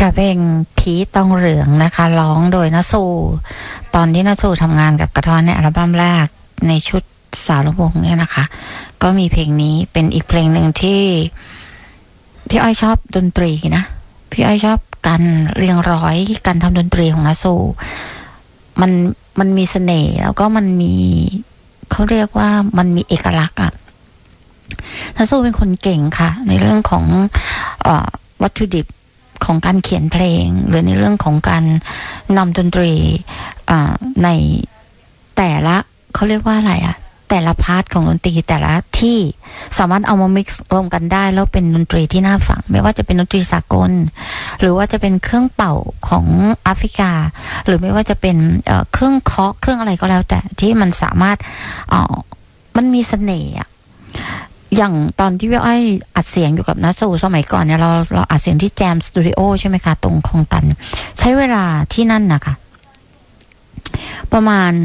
ค่ะเพลงผีต้องเหลืองนะคะร้องโดยณสูตอนที่ณสูทำงานกับกระท้อนในอัลบั้มแรกในชุดสาวลำวงเนี่ยนะคะก็มีเพลงนี้เป็นอีกเพลงหนึ่งที่พี่อ้อยชอบดนตรีนะพี่อ้อยชอบการเรียงร้อยการทำดนตรีของณสูมันมีเสน่ห์แล้วก็มันมีเขาเรียกว่ามันมีเอกลักษณ์อะณสูเป็นคนเก่งค่ะในเรื่องของวัตถุดิบของการเขียนเพลงหรือในเรื่องของการนำดนตรีในแต่ละเขาเรียกว่าอะไรอะแต่ละพาร์ทของดนตรีแต่ละที่สามารถเอามา mix รวมกันได้แล้วเป็นดนตรีที่น่าฟังไม่ว่าจะเป็นดนตรีสากลหรือว่าจะเป็นเครื่องเป่าของแอฟริกาหรือไม่ว่าจะเป็นเครื่องเคาะเครื่องอะไรก็แล้วแต่ที่มันสามารถมันมีเสน่ห์อย่างตอนที่พี่อ้อยอัดเสียงอยู่กับณสูสมัยก่อนเนี่ยเราอัดเสียงที่แจมสตูดิโอใช่ไหมคะตรงคลองตันใช้เวลาที่นั่นนะคะประมาณ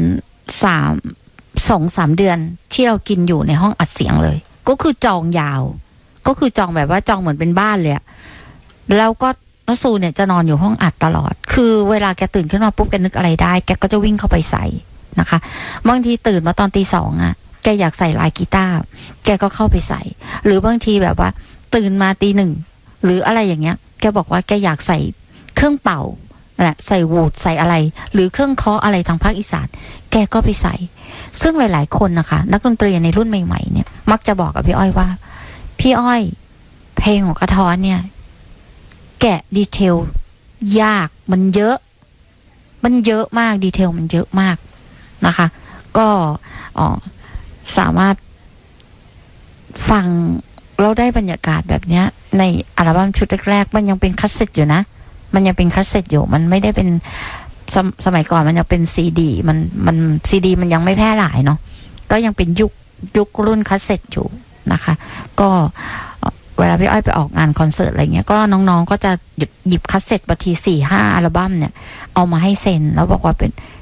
2-3 เดือนที่เรากินอยู่ในห้องอัดเสียงเลยก็คือจองยาวก็คือจองแบบว่าจองเหมือนเป็นบ้านเลยแล้วก็ณสูเนี่ยจะนอนอยู่ห้องอัดตลอดคือเวลาแกตื่นขึ้นมาปุ๊บแกนึกอะไรได้แกก็จะวิ่งเข้าไปใส่นะคะบางทีตื่นมาตอนตี 2แกอยากใส่ลายกีตาร์แกก็เข้าไปใส่หรือบางทีแบบว่าตื่นมาตี 1หรืออะไรอย่างเงี้ยแกบอกว่าแกอยากใส่เครื่องเป่าแหละใส่วูดใส่อะไรหรือเครื่องเคาะอะไรทางภาคอีสานแกก็ไปใส่ซึ่งหลายๆคนนะคะนักดนตรีในรุ่นใหม่ๆเนี่ยมักจะบอกกับพี่อ้อยว่าพี่อ้อยเพลงของกระท้อนเนี่ยแกะดีเทลยากมันเยอะมากดีเทลมันเยอะมากนะคะก็สามารถฟังเราได้บรรยากาศแบบเนี้ยในอัลบั้มชุดแรกๆมันยังเป็นคาสเซ็ตอยู่นะมันยังเป็นคาสเซ็ตอยู่มันไม่ได้เป็นสมัยก่อนมันยังเป็นซีดีมันซีดีมันยังไม่แพร่หลายเนาะก็ยังเป็นยุครุ่นคาสเซ็ตอยู่นะคะก็เวลาพี่อ้อยไปออกงานคอนเสิร์ตอะไรเงี้ยก็น้องๆก็จะหยิบคาสเซ็ตบางที4-5 อัลบั้มเนี่ยเอามาให้เซ็นแล้วบอกว่าเป็น